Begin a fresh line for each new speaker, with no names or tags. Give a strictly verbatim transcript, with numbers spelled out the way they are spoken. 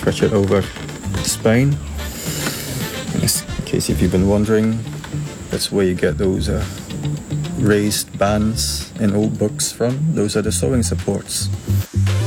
stretch it over the spine. In case if you've been wondering, that's where you get those uh, raised bands in old books from. Those are the sewing supports.